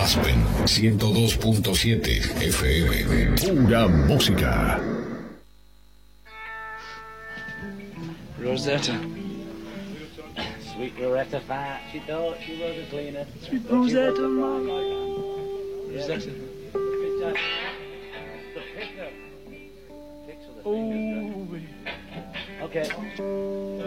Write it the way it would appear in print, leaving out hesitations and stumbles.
Aspen 102.7 FM. Pura música. Rosetta. Sweet Rosetta fat, she thought she was a cleaner. Sweet Rosetta, mama. Rosetta. The picker. Picks of the Oh, fingers. baby. Okay.